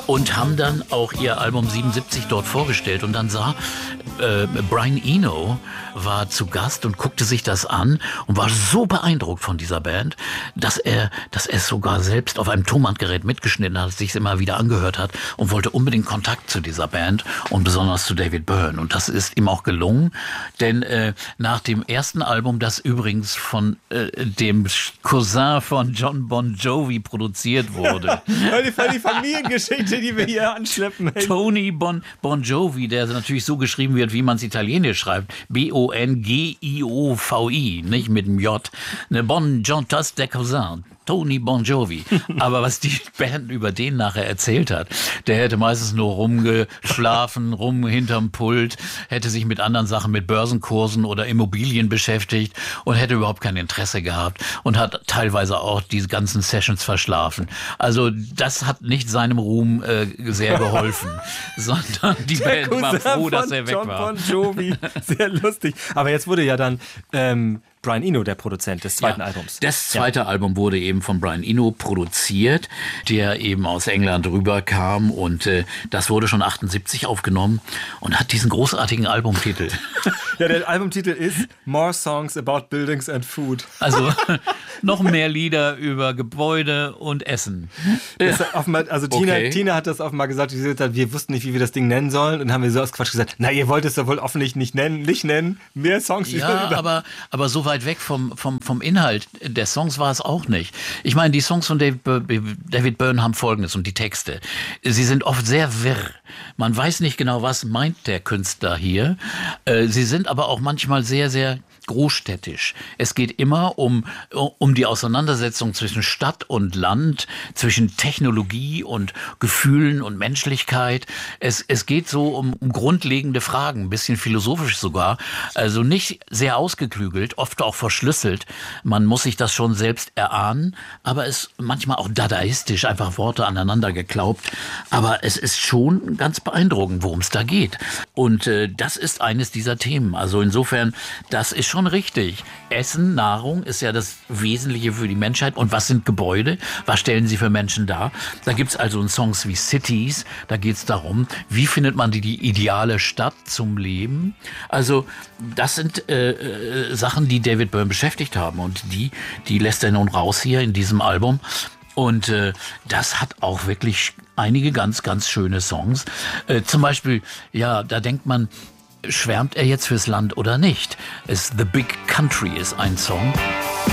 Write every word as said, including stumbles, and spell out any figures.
und haben dann auch ihr Album siebenundsiebzig dort vorgestellt. Und dann sah äh, Brian Eno war zu Gast und guckte sich das an und war so beeindruckt von dieser Band, dass er, dass er es sogar selbst auf einem Tonbandgerät mitgeschnitten hat, sich immer wieder angehört hat und wollte unbedingt Kontakt zu dieser Band und besonders zu David Byrne. Und das ist ihm auch gelungen, denn äh, nach dem ersten Album, das übrigens von äh, dem Cousin von John Bon Jovi produziert wurde. Voll die, voll die Familiengeschichte, die wir hier anschleppen. Hey. Tony Bon, Bon Jovi, der natürlich so geschrieben wird, wie man es italienisch schreibt. B O N G I O V I, nicht mit dem J. Ne, Bon John, das der Cousin. Tony Bon Jovi. Aber was die Band über den nachher erzählt hat, der hätte meistens nur rumgeschlafen, rum hinterm Pult, hätte sich mit anderen Sachen, mit Börsenkursen oder Immobilien beschäftigt und hätte überhaupt kein Interesse gehabt und hat teilweise auch diese ganzen Sessions verschlafen. Also das hat nicht seinem Ruhm äh, sehr geholfen, sondern die Der Band war Cousin froh, dass von er weg John war. Bon Jovi. Sehr lustig. Aber jetzt wurde ja dann ähm, Brian Eno der Produzent des zweiten Ja, Albums. Das zweite ja. Album wurde eben von Brian Eno produziert, der eben aus England rüberkam und äh, das wurde schon achtundsiebzig aufgenommen und hat diesen großartigen Albumtitel. Ja, der Albumtitel ist More Songs About Buildings and Food. Also noch mehr Lieder über Gebäude und Essen. Das offenbar, also Tina, Okay. Tina hat das offenbar gesagt, wir wussten nicht, wie wir das Ding nennen sollen und haben wir so aus Quatsch gesagt, na, ihr wollt es doch wohl offensiv nicht nennen, nicht nennen, mehr Songs Ja, über... aber, aber so weit weg vom, vom, vom Inhalt der Songs war es auch nicht. Ich meine, die Songs von David, David Byrne haben Folgendes und die Texte. Sie sind oft sehr wirr. Man weiß nicht genau, was meint der Künstler hier. Sie sind aber auch manchmal sehr, sehr großstädtisch. Es geht immer um, um die Auseinandersetzung zwischen Stadt und Land, zwischen Technologie und Gefühlen und Menschlichkeit. Es, es geht so um, um grundlegende Fragen, ein bisschen philosophisch sogar. Also nicht sehr ausgeklügelt, oft auch verschlüsselt. Man muss sich das schon selbst erahnen, aber es ist manchmal auch dadaistisch, einfach Worte aneinander geklaubt. Aber es ist schon ganz beeindruckend, worum es da geht. Und äh, das ist eines dieser Themen. Also insofern, das ist schon richtig. Essen, Nahrung ist ja das Wesentliche für die Menschheit. Und was sind Gebäude? Was stellen sie für Menschen dar? Da gibt es also Songs wie Cities. Da geht es darum, wie findet man die, die ideale Stadt zum Leben? Also das sind äh, äh, Sachen, die David Byrne beschäftigt haben. Und die, die lässt er nun raus hier in diesem Album. Und äh, das hat auch wirklich einige ganz, ganz schöne Songs. Äh, zum Beispiel, ja, da denkt man, schwärmt er jetzt fürs Land oder nicht? Es The Big Country ist ein Song.